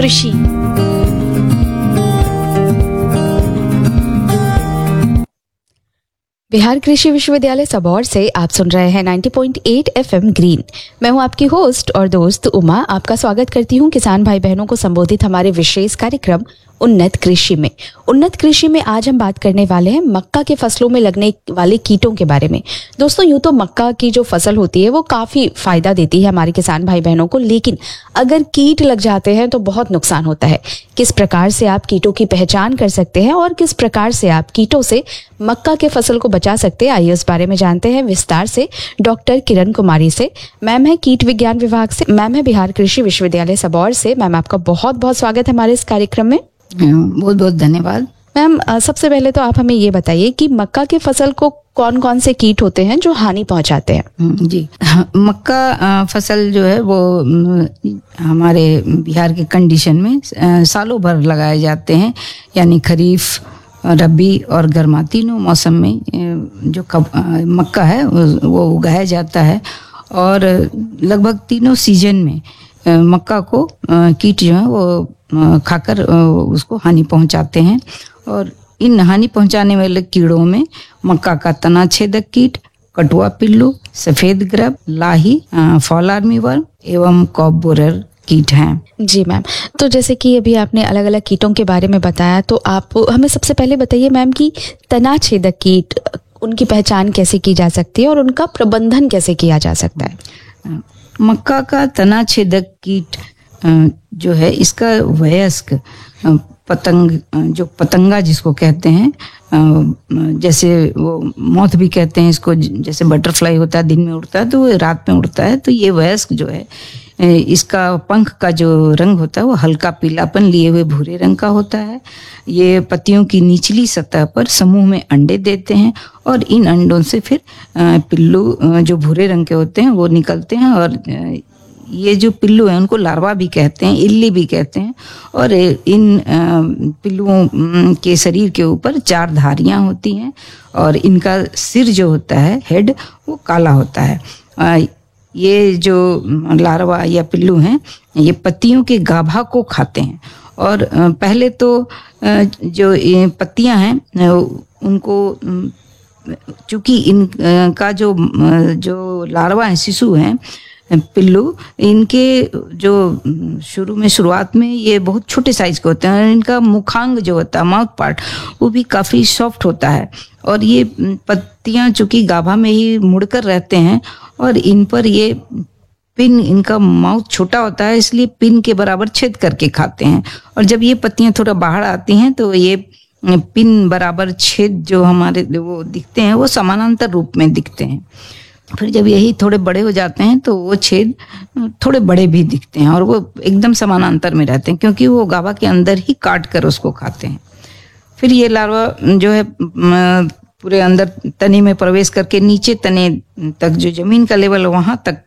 कृषि। बिहार कृषि विश्वविद्यालय सबौर से आप सुन रहे हैं 90.8 एफएम ग्रीन। मैं हूं आपकी होस्ट और दोस्त उमा। आपका स्वागत करती हूं किसान भाई बहनों को संबोधित हमारे विशेष कार्यक्रम उन्नत कृषि में। उन्नत कृषि में आज हम बात करने वाले हैं मक्का के फसलों में लगने वाले कीटों के बारे में। दोस्तों, यूं तो मक्का की जो फसल होती है वो काफी फायदा देती है हमारे किसान भाई बहनों को, लेकिन अगर कीट लग जाते हैं तो बहुत नुकसान होता है। किस प्रकार से आप कीटों की पहचान कर सकते हैं और किस प्रकार से आप कीटों से मक्का के फसल को बचा सकते हैं, आइए इस बारे में जानते हैं विस्तार से डॉक्टर किरण कुमारी से। मैम है कीट विज्ञान विभाग से, मैम है बिहार कृषि विश्वविद्यालय सबौर से। मैम, आपका बहुत बहुत स्वागत है हमारे इस कार्यक्रम में। बहुत बहुत धन्यवाद। मैम, सबसे पहले तो आप हमें ये बताइए कि मक्का की फसल को कौन कौन से कीट होते हैं जो हानि पहुंचाते हैं? जी, मक्का फसल जो है वो हमारे बिहार के कंडीशन में सालों भर लगाए जाते हैं, यानी खरीफ, रबी और गर्मा तीनों मौसम में जो मक्का है वो उगाया जाता है। और लगभग तीनों सीजन में मक्का को कीट जो है वो खाकर उसको हानि पहुंचाते हैं। और इन हानि पहुंचाने वाले कीड़ों में मक्का का तना छेदक कीट, कटुआ पिल्लू, सफेद ग्रब, लाही, फॉल आर्मीवर्म एवं कॉप बोरर कीट हैं। जी मैम, तो जैसे कि अभी आपने अलग अलग कीटों के बारे में बताया, तो आप हमें सबसे पहले बताइए मैम कि तना छेदक कीट, उनकी पहचान कैसे की जा सकती है और उनका प्रबंधन कैसे किया जा सकता है? मक्का का तना छेदक कीट जो है, इसका वयस्क पतंग, जो पतंगा जिसको कहते हैं, जैसे वो मौत भी कहते हैं इसको, जैसे बटरफ्लाई होता है दिन में उड़ता है तो वो रात में उड़ता है, तो ये वयस्क जो है इसका पंख का जो रंग होता है वो हल्का पीलापन लिए हुए भूरे रंग का होता है। ये पत्तियों की निचली सतह पर समूह में अंडे देते हैं और इन अंडों से फिर पिल्लू जो भूरे रंग के होते हैं वो निकलते हैं। और ये जो पिल्लू हैं उनको लार्वा भी कहते हैं, इल्ली भी कहते हैं। और इन पिल्लुओं के शरीर के ऊपर 4 धारियां होती हैं और इनका सिर जो होता है, हेड, वो काला होता है। ये जो लार्वा या पिल्लू हैं ये पत्तियों के गाभा को खाते हैं। और पहले तो जो पत्तियां हैं उनको, चूंकि इनका जो लार्वा है, शिशु हैं, पिल्लू, इनके जो शुरुआत में ये बहुत छोटे साइज के होते हैं और इनका मुखांग जो होता है, माउथ पार्ट, वो भी काफी सॉफ्ट होता है। और ये पत्तियां चूंकि गाभा में ही मुड़कर रहते हैं और इन पर ये पिन, इनका माउथ छोटा होता है इसलिए पिन के बराबर छेद करके खाते हैं। और जब ये पत्तियां थोड़ा बाहर आती हैं तो ये पिन बराबर छेद जो हमारे वो दिखते हैं वो समानांतर रूप में दिखते हैं। फिर जब यही थोड़े बड़े हो जाते हैं तो वो छेद थोड़े बड़े भी दिखते हैं और वो एकदम समानांतर में रहते हैं, क्योंकि वो गाभा के अंदर ही काट कर उसको खाते हैं। फिर ये लार्वा जो है पूरे अंदर तने में प्रवेश करके नीचे तने तक, जो जमीन का लेवल है वहां तक